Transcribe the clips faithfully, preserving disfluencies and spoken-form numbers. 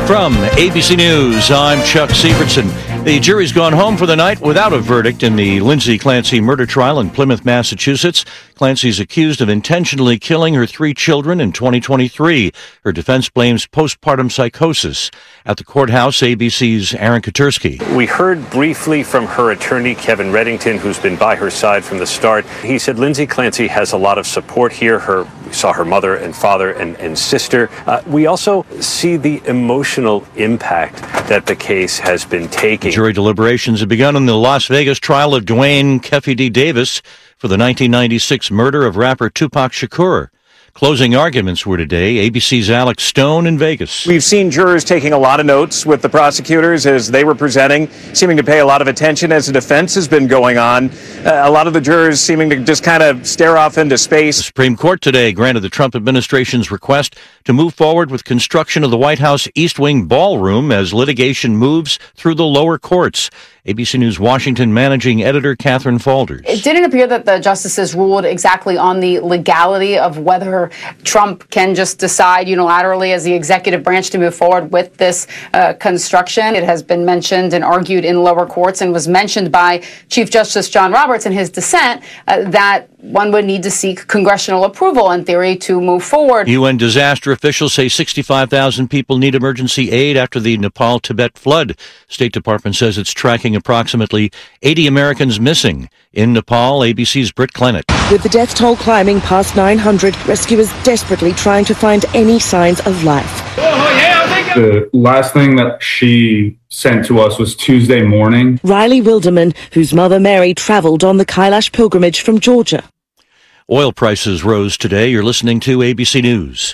From A B C News, I'm Chuck Sievertson. The jury's gone home for the night without a verdict in the Lindsay Clancy murder trial in Plymouth, Massachusetts. Clancy's accused of intentionally killing her three children in twenty twenty-three. Her defense blames postpartum psychosis. At the courthouse, A B C's Aaron Katursky. We heard briefly from her attorney, Kevin Reddington, who's been by her side from the start. He said Lindsay Clancy has a lot of support here. Her We saw her mother and father and, and sister. Uh, we also see the emotional impact that the case has been taking. Jury deliberations have begun in the Las Vegas trial of Dwayne Keffe D. Davis for the nineteen ninety-six murder of rapper Tupac Shakur. Closing arguments were today. A B C's Alex Stone in Vegas. We've seen jurors taking a lot of notes with the prosecutors as they were presenting, seeming to pay a lot of attention as the defense has been going on. Uh, a lot of the jurors seeming to just kind of stare off into space. The Supreme Court today granted the Trump administration's request to move forward with construction of the White House East Wing ballroom as litigation moves through the lower courts. A B C News Washington managing editor Catherine Falders. It didn't appear that the justices ruled exactly on the legality of whether Trump can just decide unilaterally as the executive branch to move forward with this uh, construction. It has been mentioned and argued in lower courts and was mentioned by Chief Justice John Roberts in his dissent uh, that one would need to seek congressional approval in theory to move forward. U N disaster officials say sixty-five thousand people need emergency aid after the Nepal-Tibet flood. State Department says it's tracking approximately eighty Americans missing. In Nepal, A B C's Britt Clennett. With the death toll climbing past nine hundred, rescuers desperately trying to find any signs of life. The last thing that she sent to us was Tuesday morning. Riley Wilderman, whose mother Mary traveled on the Kailash pilgrimage from Georgia. Oil prices rose today. You're listening to A B C News.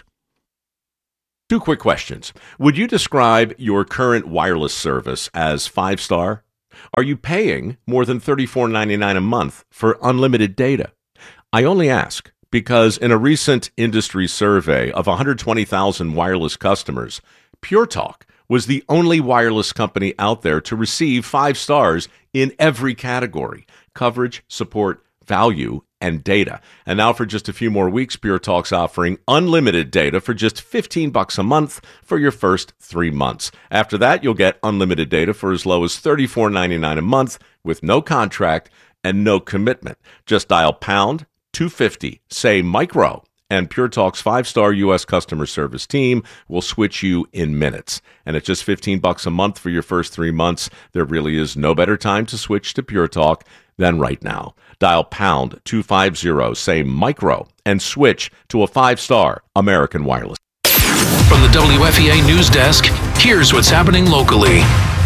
Two quick questions. Would you describe your current wireless service as five-star? Are you paying more than thirty-four ninety-nine a month for unlimited data? I only ask because in a recent industry survey of one hundred twenty thousand wireless customers, Pure Talk was the only wireless company out there to receive five stars in every category: coverage, support, value, and data. And now for just a few more weeks, Pure Talk's offering unlimited data for just fifteen bucks a month for your first three months. After that, you'll get unlimited data for as low as thirty-four ninety-nine a month with no contract and no commitment. Just dial pound two fifty, say micro, and Pure Talk's five-star U S customer service team will switch you in minutes. And at just fifteen bucks a month for your first three months, there really is no better time to switch to Pure Talk than right now. Dial pound two fifty, say micro, and switch to a five-star American Wireless. From the W F E A News Desk, here's what's happening locally.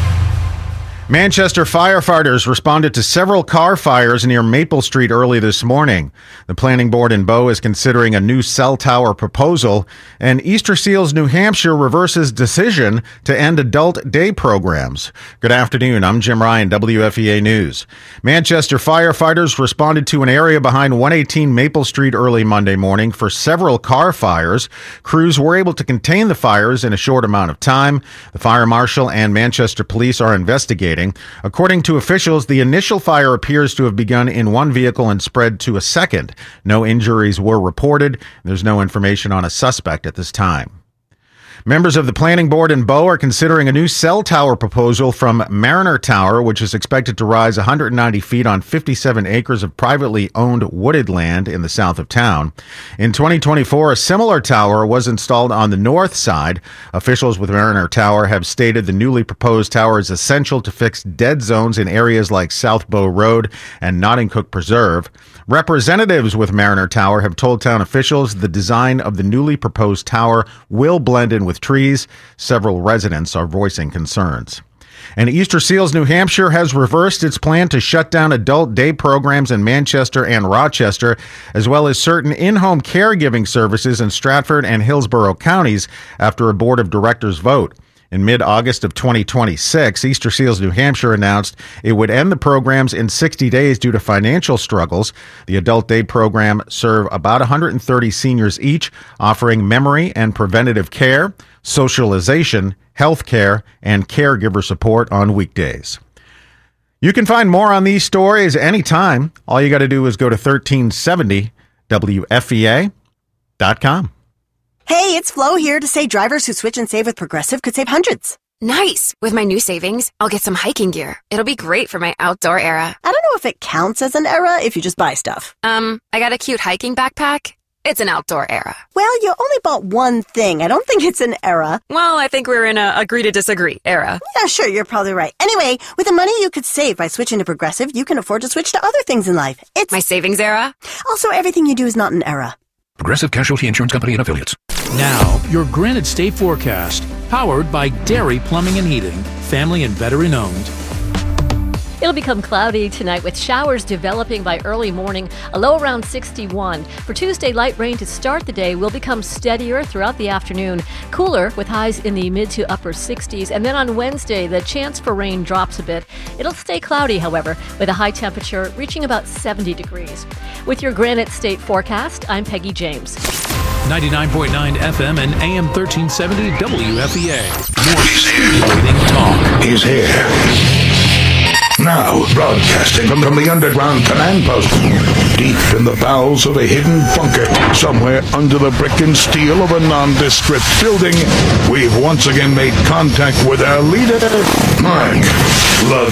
Manchester firefighters responded to several car fires near Maple Street early this morning. The planning board in Bow is considering a new cell tower proposal, and Easter Seals, New Hampshire reverses decision to end adult day programs. Good afternoon. I'm Jim Ryan, W F E A News. Manchester firefighters responded to an area behind one eighteen Maple Street early Monday morning for several car fires. Crews were able to contain the fires in a short amount of time. The fire marshal and Manchester police are investigating. According to officials, the initial fire appears to have begun in one vehicle and spread to a second. No injuries were reported. There's no information on a suspect at this time. Members of the planning board in Bow are considering a new cell tower proposal from Mariner Tower, which is expected to rise one hundred ninety feet on fifty-seven acres of privately owned wooded land in the south of town. In twenty twenty-four, a similar tower was installed on the north side. Officials with Mariner Tower have stated the newly proposed tower is essential to fix dead zones in areas like South Bow Road and Nottingcook Preserve. Representatives with Mariner Tower have told town officials the design of the newly proposed tower will blend in with trees. Several residents are voicing concerns. And Easter Seals, New Hampshire has reversed its plan to shut down adult day programs in Manchester and Rochester, as well as certain in-home caregiving services in Stratford and Hillsborough counties after a board of directors vote. In mid-August of twenty twenty-six, Easter Seals New Hampshire announced it would end the programs in sixty days due to financial struggles. The adult day program serve about one hundred thirty seniors each, offering memory and preventative care, socialization, health care, and caregiver support on weekdays. You can find more on these stories anytime. All you got to do is go to thirteen seventy W F E A dot com. Hey, it's Flo here to say drivers who switch and save with Progressive could save hundreds. Nice! With my new savings, I'll get some hiking gear. It'll be great for my outdoor era. I don't know if it counts as an era if you just buy stuff. Um, I got a cute hiking backpack. It's an outdoor era. Well, you only bought one thing. I don't think it's an era. Well, I think we're in a agree to disagree era. Yeah, sure, you're probably right. Anyway, with the money you could save by switching to Progressive, you can afford to switch to other things in life. It's my savings era. Also, everything you do is not an era. Progressive Casualty Insurance Company and Affiliates. Now, your Granite State forecast, powered by Dairy Plumbing and Heating, family and veteran owned. It'll become cloudy tonight with showers developing by early morning, a low around sixty-one. For Tuesday, light rain to start the day will become steadier throughout the afternoon, cooler with highs in the mid to upper sixties. And then on Wednesday, the chance for rain drops a bit. It'll stay cloudy, however, with a high temperature reaching about seventy degrees. With your Granite State forecast, I'm Peggy James. ninety-nine point nine F M and A M thirteen seventy W F E A. More stimulating talk. He's here. Now, broadcasting from, from the underground command post, deep in the bowels of a hidden bunker, somewhere under the brick and steel of a nondescript building, we've once again made contact with our leader, Mark Love.